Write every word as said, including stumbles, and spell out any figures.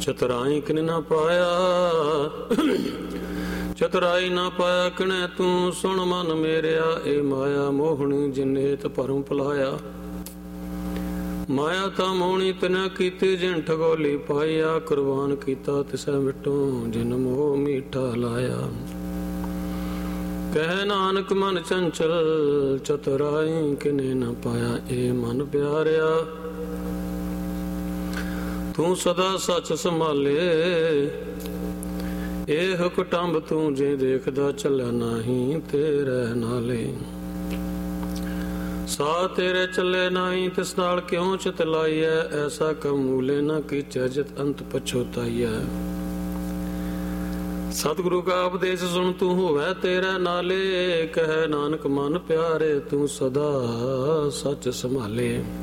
ਚਤੁਰਾਈ ਕਿਨ ਨਾ ਪਾਇਆ, ਚਤੁਰਾਈ ਨਾ ਪਾਇਆ ਕਿਣੇ ਤੂੰ। ਸੁਣ ਮਨ ਮੇਰਿਆ ਇਹ ਮਾਇਆ ਮੋਹਣੀ, ਜਿਨੇਤ ਭਰਮ ਭੁਲਾਇਆ। ਮਾਇਆ ਤਾਂ ਮੋਹਣੀ ਤਿਨਾ ਕੀਤੀ, ਜਿਨ ਠਗੋਲੀ ਪਾਈਆ। ਕੁਰਬਾਨ ਕੀਤਾ ਤਿਸੈ ਮਿਟੋ, ਜਿਨ ਮੋਹ ਮੀਠਾ ਲਾਇਆ। ਕਹਿ ਨਾਨਕ ਮਨ ਚੰਚਲ, ਚਤੁਰਾਈ ਕਿਨੇ ਨਾ ਪਾਇਆ। ਇਹ ਮਨ ਪਿਆਰਿਆ ਤੂੰ ਸਦਾ ਸੱਚ ਸੰਭਾਲੇ। ਇਹ ਕੁਟੰਬ ਤੂੰ ਜੇ ਦੇਖਦਾ ਚੱਲਿਆ ਨਹੀਂ ਤੇਰੇ ਨਾਲੇ। ਸਾ ਤੇਰੇ ਚੱਲੇ ਨਹੀਂ ਤਿਸ ਨਾਲ ਕਿਉਂ ਚਿਤ ਲਾਈਐ। ਐਸਾ ਕਮੂਲੇ ਨਾ ਕੀਚੈ ਜਿਤ ਅੰਤ ਪਛੋਤਾਈਐ। ਸਤਿਗੁਰੂ ਕਾ ਉਪਦੇਸ਼ ਸੁਣ ਤੂੰ ਹੋਵੈ ਤੇਰੇ ਨਾਲੇ। ਕਹਿ ਨਾਨਕ ਮਨ ਪਿਆਰੇ ਤੂੰ ਸਦਾ ਸੱਚ ਸੰਭਾਲੇ।